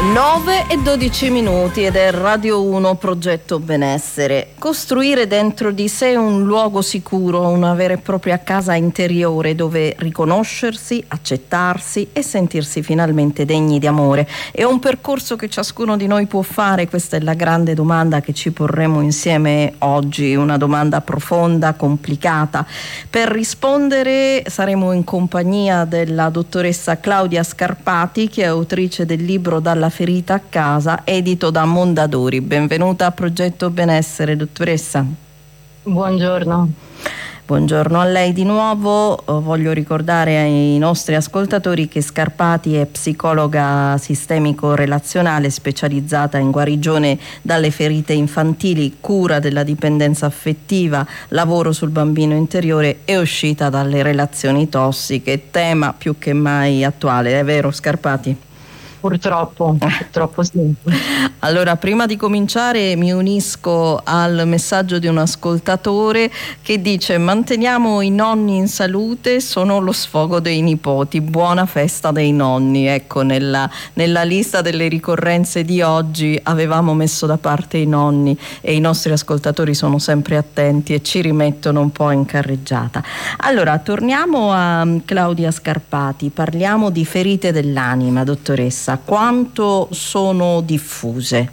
9:12 ed è Radio 1 Progetto Benessere. Costruire dentro di sé un luogo sicuro, una vera e propria casa interiore dove riconoscersi, accettarsi e sentirsi finalmente degni di amore. È un percorso che ciascuno di noi può fare, questa è la grande domanda che ci porremo insieme oggi, una domanda profonda, complicata. Per rispondere saremo in compagnia della dottoressa Claudia Scarpati, che è autrice del libro Dalla ferita a casa, edito da Mondadori. Benvenuta a Progetto Benessere, dottoressa. Buongiorno. Buongiorno a lei di nuovo. Voglio ricordare ai nostri ascoltatori che Scarpati è psicologa sistemico-relazionale specializzata in guarigione dalle ferite infantili, cura della dipendenza affettiva, lavoro sul bambino interiore e uscita dalle relazioni tossiche, tema più che mai attuale, è vero Scarpati? Purtroppo sì. Allora, prima di cominciare mi unisco al messaggio di un ascoltatore che dice: manteniamo i nonni in salute, sono lo sfogo dei nipoti, buona festa dei nonni. Ecco, nella lista delle ricorrenze di oggi avevamo messo da parte i nonni e i nostri ascoltatori sono sempre attenti e ci rimettono un po' in carreggiata. Allora, torniamo a Claudia Scarpati, parliamo di ferite dell'anima, dottoressa. Quanto sono diffuse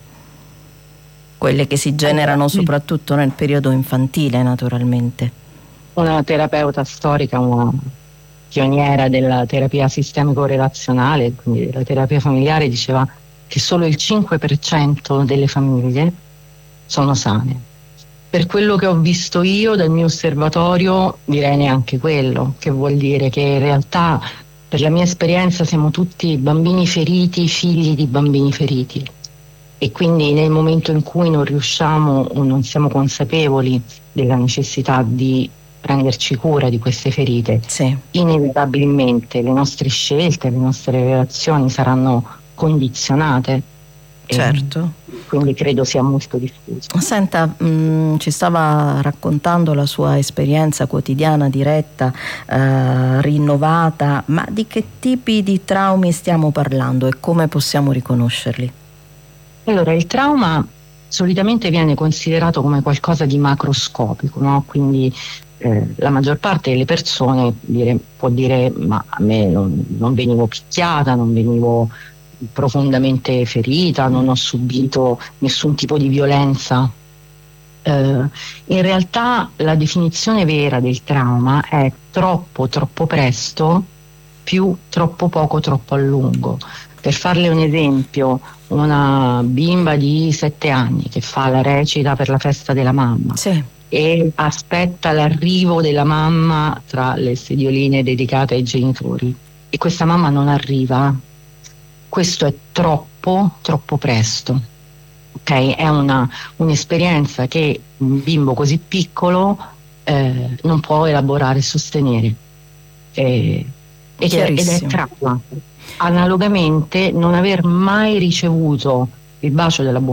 quelle che si generano soprattutto nel periodo infantile, naturalmente? Una terapeuta storica, una pioniera della terapia sistemico-relazionale, quindi della terapia familiare, diceva che solo il 5% delle famiglie sono sane. Per quello che ho visto io dal mio osservatorio, direi neanche quello, che vuol dire che in realtà, per la mia esperienza, siamo tutti bambini feriti, figli di bambini feriti, e quindi nel momento in cui non riusciamo o non siamo consapevoli della necessità di prenderci cura di queste ferite, sì, inevitabilmente le nostre scelte, le nostre relazioni saranno condizionate. certo. Quindi credo sia molto diffuso. Senta, ci stava raccontando la sua esperienza quotidiana diretta, rinnovata, ma di che tipi di traumi stiamo parlando e come possiamo riconoscerli? Allora, il trauma solitamente viene considerato come qualcosa di macroscopico, no? Quindi la maggior parte delle persone può dire: ma a me non venivo picchiata, non venivo profondamente ferita, non ho subito nessun tipo di violenza. In realtà la definizione vera del trauma è troppo presto più troppo poco troppo a lungo. Per farle un esempio, una bimba di 7 anni che fa la recita per la festa della mamma, sì, e aspetta l'arrivo della mamma tra le sedioline dedicate ai genitori, e questa mamma non arriva, questo è troppo presto. Okay? È un'esperienza che un bimbo così piccolo non può elaborare e sostenere, ed è trauma. Analogamente, non aver mai ricevuto il bacio della buona